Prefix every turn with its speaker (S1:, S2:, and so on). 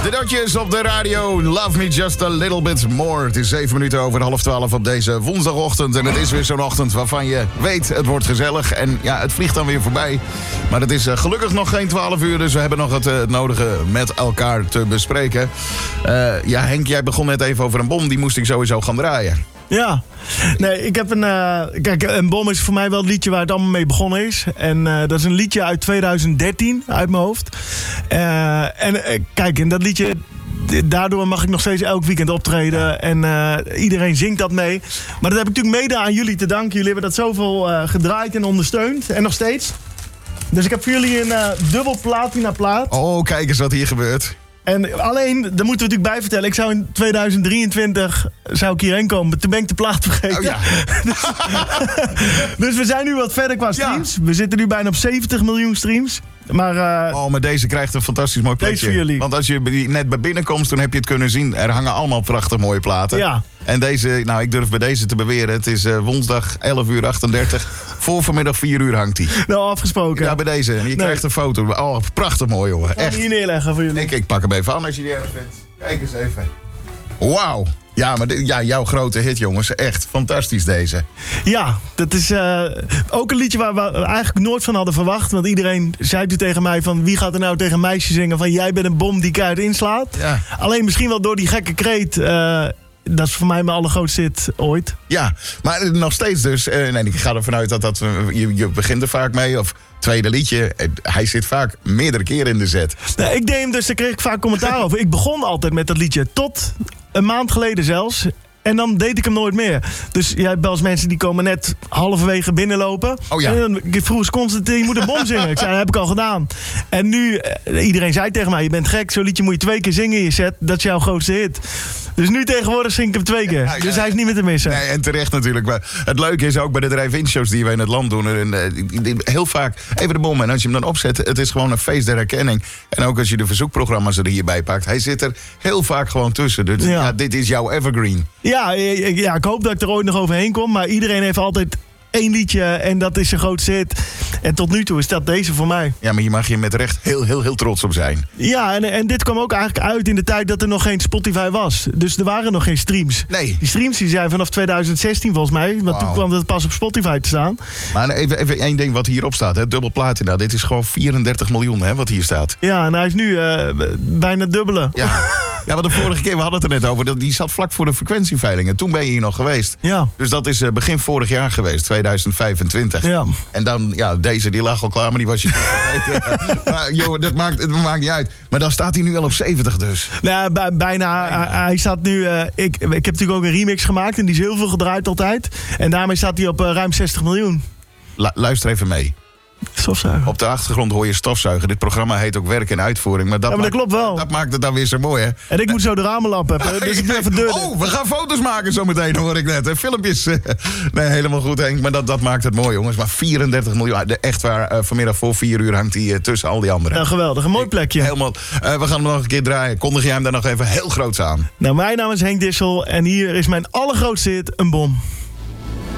S1: Cadeautjes op de radio. Love me just a little bit more. Het is 7 minuten over 11:30 op deze woensdagochtend. En het is weer zo'n ochtend waarvan je weet, het wordt gezellig. En ja, het vliegt dan weer voorbij. Maar het is gelukkig nog geen 12 uur. Dus we hebben nog het nodige met elkaar te bespreken. Ja, Henk, jij begon net even over een bom. Die moest ik sowieso gaan draaien.
S2: Ja, nee, ik heb kijk, een bom is voor mij wel het liedje waar het allemaal mee begonnen is. En dat is een liedje uit 2013, uit mijn hoofd. Kijk, in dat liedje, daardoor mag ik nog steeds elk weekend optreden. En iedereen zingt dat mee. Maar dat heb ik natuurlijk mede aan jullie te danken. Jullie hebben dat zoveel gedraaid en ondersteund. En nog steeds. Dus ik heb voor jullie een dubbel platina plaat.
S1: Oh, kijk eens wat hier gebeurt.
S2: En alleen, daar moeten we natuurlijk bij vertellen. Ik zou in 2023 hierheen komen. Toen ben ik de plaat vergeten. Oh, ja. Dus we zijn nu wat verder qua streams. Ja. We zitten nu bijna op 70 miljoen streams. Maar deze krijgt een fantastisch mooi plekje. Deze voor jullie. Want als je net bij binnenkomst, toen heb je het kunnen zien. Er hangen allemaal prachtig mooie platen. Ja. En deze, nou, ik durf bij deze te beweren. Het is woensdag 11:38. Voor vanmiddag 4 uur hangt hij. Nou, afgesproken. Ja, bij deze. Je krijgt een foto. Oh, prachtig mooi, jongen. Echt. Hier neerleggen voor jullie. Ik pak hem even aan als je die erg vindt. Kijk eens even. Wauw. Ja, maar jouw grote hit, jongens. Echt fantastisch deze. Ja, dat is ook een liedje waar we eigenlijk nooit van hadden verwacht. Want iedereen zei toen tegen mij van... wie gaat er nou tegen een keihard zingen van... jij bent een bom die keihard inslaat. Ja. Alleen misschien wel door die gekke kreet... dat is voor mij mijn allergrootste hit ooit. Ja, maar nog steeds dus. Nee, ik ga ervan uit dat je begint er vaak mee... of tweede liedje, hij zit vaak meerdere keren in de zet. Nee, ik deed hem dus, daar kreeg ik vaak commentaar over. Ik begon altijd met dat liedje, tot een maand geleden zelfs. En dan deed ik hem nooit meer. Dus jij hebt wel eens mensen die komen net halverwege binnenlopen. Oh ja. En dan vroeg ze constant, je moet een bom zingen. Ik zei, dat heb ik al gedaan. En nu, iedereen zei tegen mij, je bent gek. Zo'n liedje moet je 2 keer zingen in je set. Dat is jouw grootste hit. Dus nu tegenwoordig zing ik hem 2 keer. Dus hij is niet meer te missen. Nee, en terecht natuurlijk. Maar het leuke is ook bij de drive-in shows die wij in het land doen. Heel vaak, even de bom. En als je hem dan opzet, het is gewoon een feest der herkenning. En ook als je de verzoekprogramma's er hierbij pakt. Hij zit er heel vaak gewoon tussen. Dus ja, dit is jouw evergreen. Ja, ik hoop dat ik er ooit nog overheen kom. Maar iedereen heeft altijd 1 liedje en dat is zijn grootste hit. En tot nu toe is dat deze voor mij. Ja, maar hier mag je met recht heel trots op zijn. Ja, en dit kwam ook eigenlijk uit in de tijd dat er nog geen Spotify was. Dus er waren nog geen streams. Nee. Die streams die zijn vanaf 2016 volgens mij. Want toen kwam het pas op Spotify te staan. Maar even 1 ding wat hierop staat. Hè? Dubbel platina. Dit is gewoon 34 miljoen hè, wat hier staat. Ja, en hij is nu bijna het dubbele. Ja. Ja, want de vorige keer, we hadden het er net over. Die zat vlak voor de frequentieveilingen. Toen ben je hier nog geweest. Ja. Dus dat is begin vorig jaar geweest, 2025. Ja. En dan, ja, deze die lag al klaar, maar die was je vergeten. Maar joh, dat maakt niet uit. Maar dan staat hij nu al op 70 dus. Nou, bijna. Hij staat nu... Ik heb natuurlijk ook een remix gemaakt en die is heel veel gedraaid altijd. En daarmee staat hij op ruim 60 miljoen. Luister even mee. Stofzuigen. Op de achtergrond hoor je stofzuigen. Dit programma heet ook werk en uitvoering. Maar dat klopt wel. Dat maakt het dan weer zo mooi, hè? En ik moet zo de ramen lappen. Dus ik ben even deur. Oh, we gaan foto's maken zometeen, hoor ik net. Filmpjes. Nee, helemaal goed, Henk. Maar dat maakt het mooi, jongens. Maar 34 miljoen. Echt waar, vanmiddag voor 4 uur hangt hij tussen al die anderen. Ja, geweldig. Een mooi plekje. Helemaal. We gaan hem nog een keer draaien. Kondig jij hem daar nog even heel groots aan? Nou, mijn naam is Henk Dissel. En hier is mijn allergrootste hit, een bom.